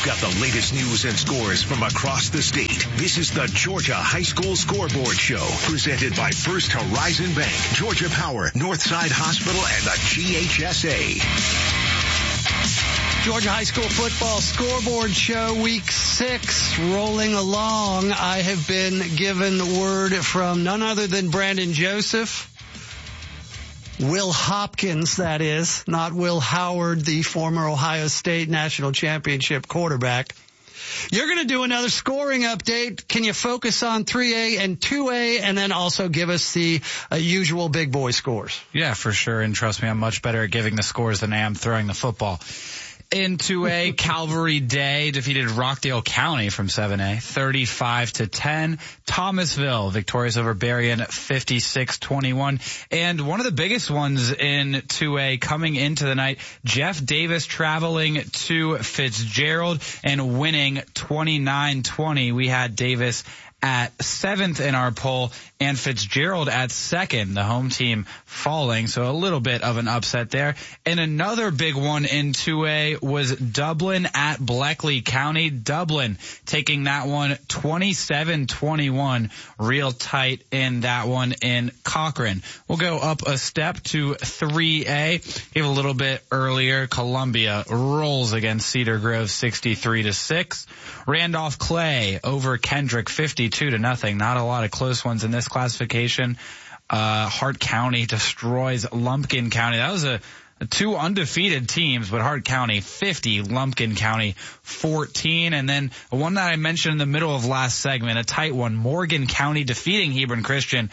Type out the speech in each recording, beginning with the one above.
got the latest news and scores from across the state. This is the Georgia High School Scoreboard Show, presented by First Horizon Bank, Georgia Power, Northside Hospital, and the GHSA. Georgia High School Football Scoreboard Show, Week 6, rolling along. I have been given word from none other than Brandon Joseph. Will Hopkins, that is, not Will Howard, the former Ohio State national championship quarterback. You're going to do another scoring update. Can you focus on 3A and 2A and then also give us the usual big boy scores? Yeah, for sure. And trust me, I'm much better at giving the scores than I am throwing the football. In 2A, Calvary Day defeated Rockdale County from 7A, 35-10. Thomasville victorious over Berrien, 56-21. And one of the biggest ones in 2A coming into the night, Jeff Davis traveling to Fitzgerald and winning 29-20. We had Davis at 7th in our poll and Fitzgerald at 2nd, the home team falling, so a little bit of an upset there. And another big one in 2A was Dublin at Bleckley County. Dublin taking that one 27-21, real tight in that one in Cochrane. We'll go up a step to 3A. Gave a little bit earlier. Columbia rolls against Cedar Grove 63-6. Randolph Clay over Kendrick 52-0. Not a lot of close ones in this classification. Hart County destroys Lumpkin County. That was a two undefeated teams, but Hart County 50, Lumpkin County 14. And then one that I mentioned in the middle of last segment, a tight one, Morgan County defeating Hebron Christian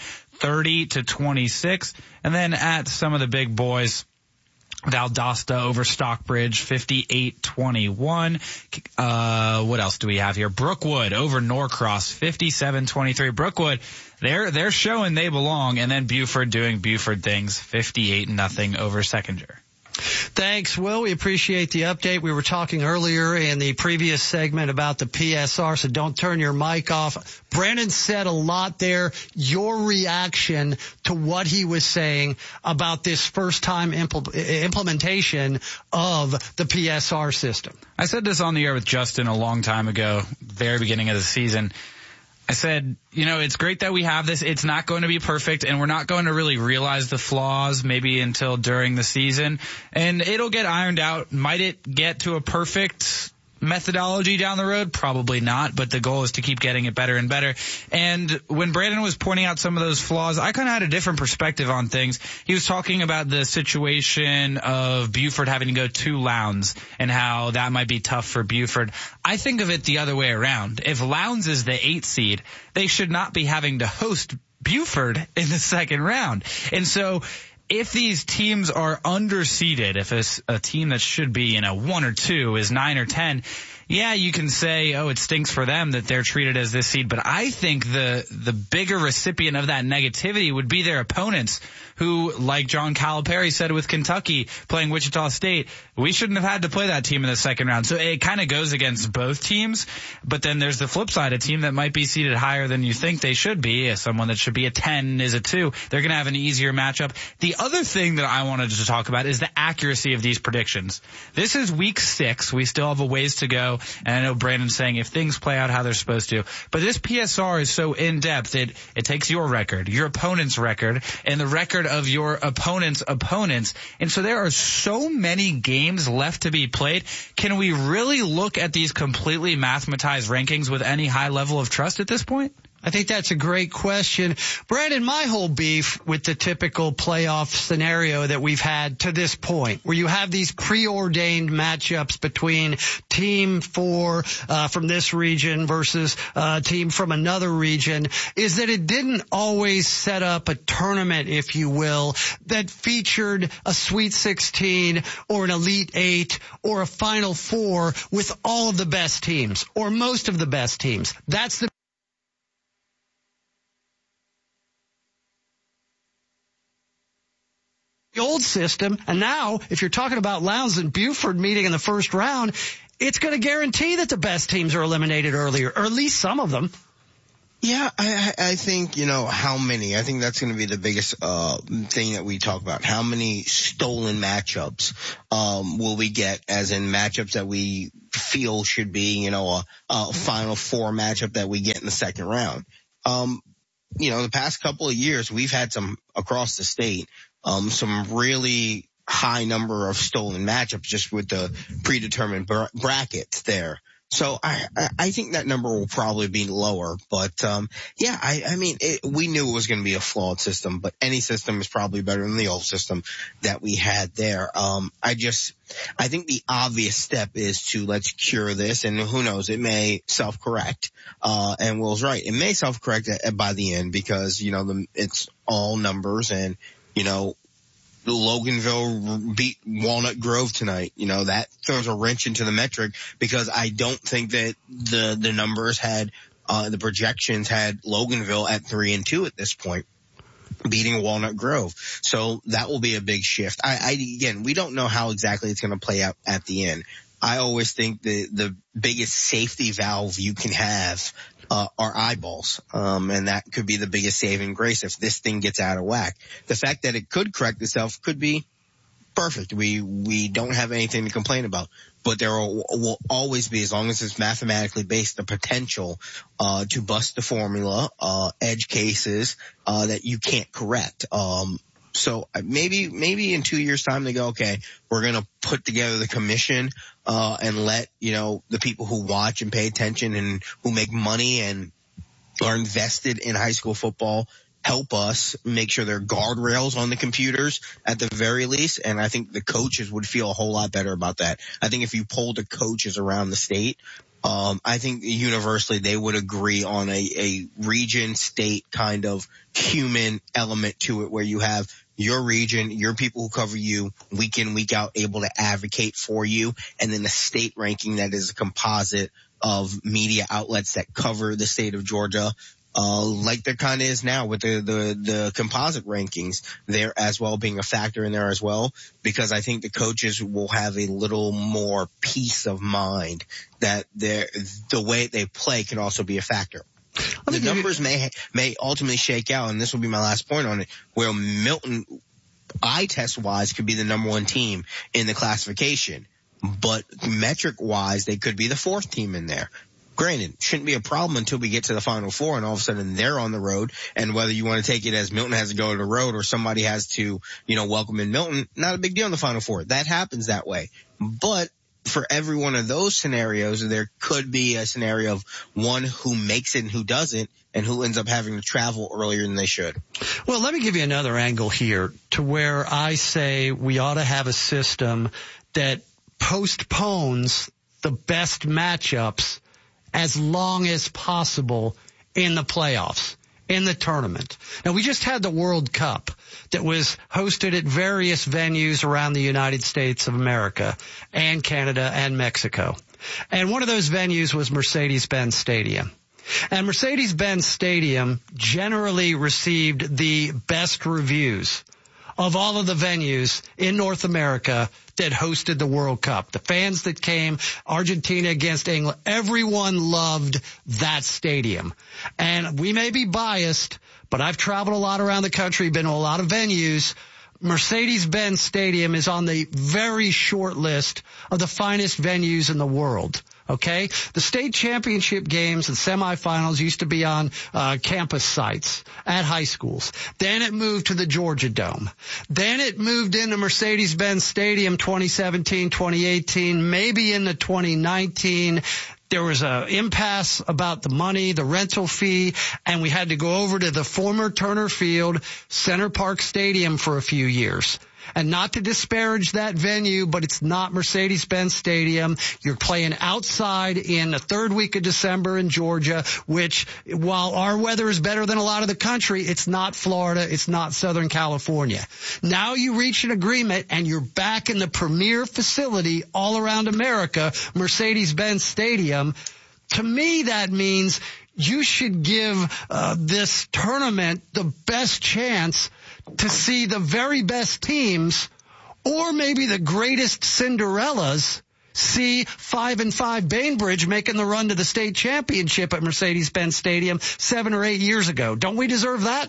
30-26. And then at some of the big boys, Valdosta over Stockbridge, 58-21. What else do we have here? Brookwood over Norcross, 57-23. Brookwood, they're showing they belong. And then Buford doing Buford things, 58-0 over Seconder. Thanks, Will. We appreciate the update. We were talking earlier in the previous segment about the PSR, so don't turn your mic off. Brandon said a lot there. Your reaction to what he was saying about this first-time implementation of the PSR system. I said this on the air with Justin a long time ago, very beginning of the season. I said, it's great that we have this. It's not going to be perfect, and we're not going to really realize the flaws maybe until during the season. And it'll get ironed out. Might it get to a perfect methodology down the road? Probably not, but the goal is to keep getting it better and better. And when Brandon was pointing out some of those flaws, I kind of had a different perspective on things. He was talking about the situation of Buford having to go 2 Lowndes and how that might be tough for Buford. I think of it the other way around. If Lowndes is the 8th seed, they should not be having to host Buford in the second round. And so if these teams are underseeded, if a team that should be 1 or 2 is 9 or 10, yeah, you can say, it stinks for them that they're treated as this seed. But I think the bigger recipient of that negativity would be their opponents who, like John Calipari said with Kentucky playing Wichita State, we shouldn't have had to play that team in the second round. So it kind of goes against both teams. But then there's the flip side, a team that might be seeded higher than you think they should be. Someone that should be a 10 is a 2. They're going to have an easier matchup. The other thing that I wanted to talk about is the accuracy of these predictions. This is week 6. We still have a ways to go. And I know Brandon's saying if things play out how they're supposed to. But this PSR is so in-depth. It takes your record, your opponent's record, and the record of your opponent's opponents. And so there are so many games left to be played. Can we really look at these completely mathematized rankings with any high level of trust at this point? I think that's a great question. Brandon, my whole beef with the typical playoff scenario that we've had to this point, where you have these preordained matchups between team 4 from this region versus team from another region, is that it didn't always set up a tournament, if you will, that featured a Sweet 16 or an Elite 8 or a Final 4 with all of the best teams or most of the best teams. That's the old system. And now, if you're talking about Lowndes and Buford meeting in the first round, it's going to guarantee that the best teams are eliminated earlier, or at least some of them. Yeah, I think, how many? I think that's going to be the biggest thing that we talk about. How many stolen matchups will we get, as in matchups that we feel should be, a Final Four matchup that we get in the second round. The past couple of years, we've had some across the state, some really high number of stolen matchups just with the predetermined brackets there. So I think that number will probably be lower, but we knew it was going to be a flawed system, but any system is probably better than the old system that we had there. I think the obvious step is to let's cure this, and who knows, it may self-correct. And Will's right, it may self-correct by the end because it's all numbers, and Loganville beat Walnut Grove tonight. That throws a wrench into the metric because I don't think that the numbers had, the projections had Loganville at 3-2 at this point, beating Walnut Grove. So that will be a big shift. Again, we don't know how exactly it's going to play out at the end. I always think the biggest safety valve you can have are eyeballs. And that could be the biggest saving grace if this thing gets out of whack. The fact that it could correct itself could be perfect. We don't have anything to complain about, but there will always be, as long as it's mathematically based, the potential to bust the formula, edge cases that you can't correct. So maybe in 2 years' time they go, okay, we're going to put together the commission and let the people who watch and pay attention and who make money and are invested in high school football help us make sure there are guardrails on the computers at the very least. And I think the coaches would feel a whole lot better about that. I think if you polled the coaches around the state, I think universally they would agree on a region state kind of human element to it, where you have your region, your people who cover you week in, week out, able to advocate for you, and then a state ranking that is a composite of media outlets that cover the state of Georgia, like there kind of is now with the composite rankings there as well, being a factor in there as well, because I think the coaches will have a little more peace of mind that the way they play can also be a factor. The numbers may ultimately shake out, and this will be my last point on it, where Milton, eye test wise, could be the number one team in the classification, but metric wise, they could be the fourth team in there. Granted, shouldn't be a problem until we get to the Final Four and all of a sudden they're on the road. And whether you want to take it as Milton has to go to the road or somebody has to, welcome in Milton, not a big deal in the Final Four. That happens that way. But for every one of those scenarios, there could be a scenario of one who makes it and who doesn't, and who ends up having to travel earlier than they should. Well, let me give you another angle here to where I say we ought to have a system that postpones the best matchups as long as possible in the playoffs, in the tournament. Now, we just had the World Cup that was hosted at various venues around the United States of America and Canada and Mexico. And one of those venues was Mercedes-Benz Stadium. And Mercedes-Benz Stadium generally received the best reviews of all of the venues in North America that hosted the World Cup. The fans that came, Argentina against England, everyone loved that stadium. And we may be biased, but I've traveled a lot around the country, been to a lot of venues. Mercedes-Benz Stadium is on the very short list of the finest venues in the world. Okay? The state championship games and semifinals used to be on campus sites at high schools. Then it moved to the Georgia Dome. Then it moved into Mercedes-Benz Stadium 2017, 2018, maybe into 2019. There was an impasse about the money, the rental fee, and we had to go over to the former Turner Field, Center Park Stadium for a few years. And not to disparage that venue, but it's not Mercedes-Benz Stadium. You're playing outside in the third week of December in Georgia, which, while our weather is better than a lot of the country, it's not Florida, it's not Southern California. Now you reach an agreement and you're back in the premier facility all around America, Mercedes-Benz Stadium. To me, that means you should give this tournament the best chance to see the very best teams, or maybe the greatest Cinderellas, see 5-5 Bainbridge making the run to the state championship at Mercedes-Benz Stadium 7 or 8 years ago. Don't we deserve that?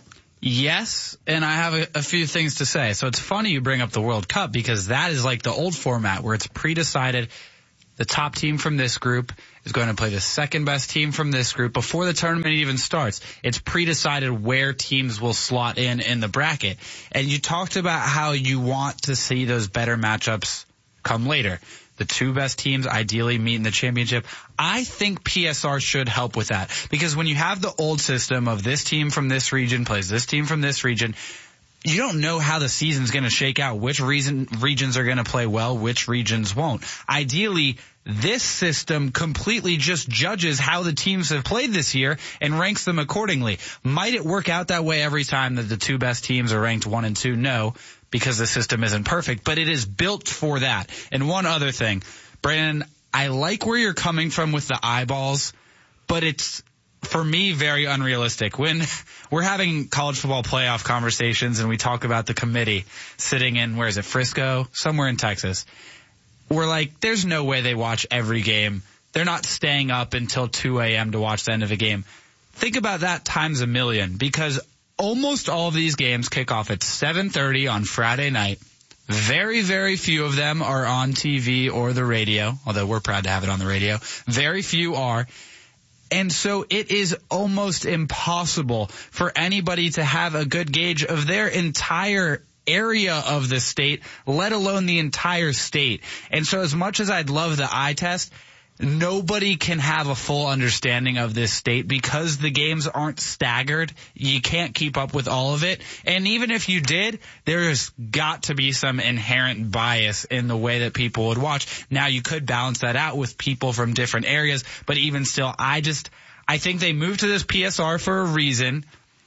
Yes, and I have a few things to say. So it's funny you bring up the World Cup, because that is like the old format where it's pre-decided. the top team from this group is going to play the second best team from this group before the tournament even starts. It's pre-decided where teams will slot in the bracket. And you talked about how you want to see those better matchups come later. The two best teams ideally meet in the championship. I think PSR should help with that, because when you have the old system of this team from this region plays this team from this region, you don't know how the season's going to shake out, which regions are going to play well, which regions won't. Ideally, this system completely just judges how the teams have played this year and ranks them accordingly. Might it work out that way every time that the two best teams are ranked 1 and 2? No, because the system isn't perfect, but it is built for that. And one other thing, Brandon, I like where you're coming from with the eyeballs, but it's, for me, very unrealistic. When we're having college football playoff conversations and we talk about the committee sitting in, where is it, Frisco? Somewhere in Texas. We're like, there's no way they watch every game. They're not staying up until 2 a.m. to watch the end of a game. Think about that times a million, because almost all of these games kick off at 7:30 on Friday night. Very, very few of them are on TV or the radio, although we're proud to have it on the radio. Very few are. And so it is almost impossible for anybody to have a good gauge of their entire area of the state, let alone the entire state. And so as much as I'd love the eye test, nobody can have a full understanding of this state because the games aren't staggered. You can't keep up with all of it. And even if you did, there's got to be some inherent bias in the way that people would watch. Now, you could balance that out with people from different areas, but even still, I think they moved to this PSR for a reason,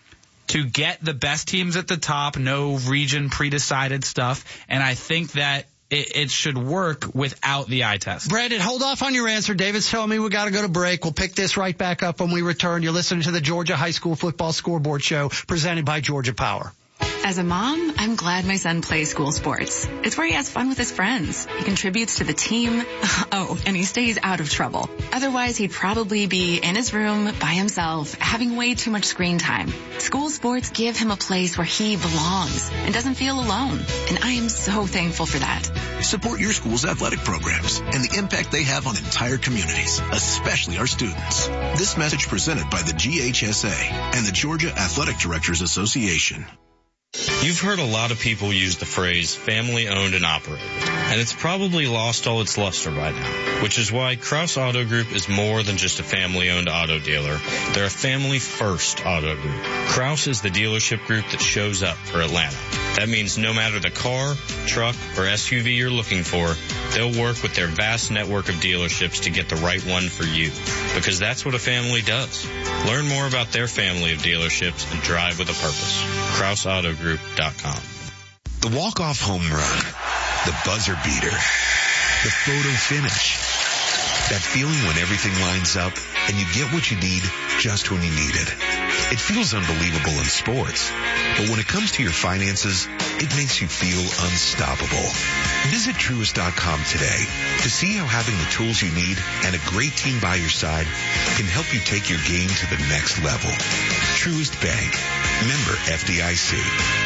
to get the best teams at the top, no region pre-decided stuff. And I think that it should work without the eye test. Brandon, hold off on your answer. David's telling me we got to go to break. We'll pick this right back up when we return. You're listening to the Georgia High School Football Scoreboard Show, presented by Georgia Power. As a mom, I'm glad my son plays school sports. It's where he has fun with his friends. He contributes to the team. Oh, and he stays out of trouble. Otherwise, he'd probably be in his room by himself, having way too much screen time. School sports give him a place where he belongs and doesn't feel alone. And I am so thankful for that. Support your school's athletic programs and the impact they have on entire communities, especially our students. This message presented by the GHSA and the Georgia Athletic Directors Association. You've heard a lot of people use the phrase family owned and operated, and it's probably lost all its luster by now, which is why Kraus Auto Group is more than just a family owned auto dealer. They're a family first auto group. Kraus is the dealership group that shows up for Atlanta. That means no matter the car, truck, or SUV you're looking for, they'll work with their vast network of dealerships to get the right one for you, because that's what a family does. Learn more about their family of dealerships and drive with a purpose. KrausAutoGroup.com. The walk-off home run, the buzzer beater, the photo finish. That feeling when everything lines up and you get what you need just when you need it. It feels unbelievable in sports, but when it comes to your finances, it makes you feel unstoppable. Visit Truist.com today to see how having the tools you need and a great team by your side can help you take your game to the next level. Truist Bank. Member FDIC.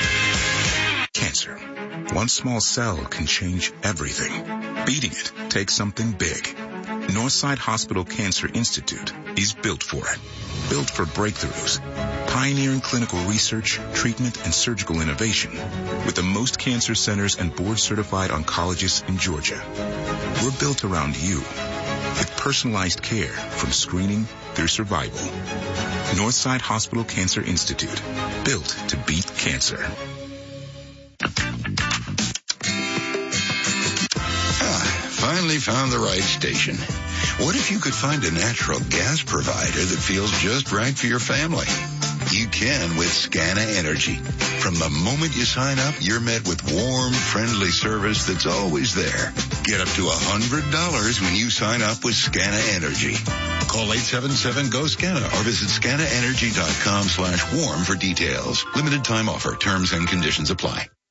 Cancer. One small cell can change everything. Beating it takes something big. Northside Hospital Cancer Institute is built for it. Built for breakthroughs. Pioneering clinical research, treatment, and surgical innovation. With the most cancer centers and board-certified oncologists in Georgia. We're built around you. With personalized care from screening through survival. Northside Hospital Cancer Institute. Built to beat cancer. Finally found the right station. What if you could find a natural gas provider that feels just right for your family? You can with Scana Energy. From the moment you sign up, you're met with warm, friendly service that's always there. Get up to $100 when you sign up with Scana Energy. Call 877-GO-SCANA or visit scanaenergy.com/warm for details. Limited time offer. Terms and conditions apply.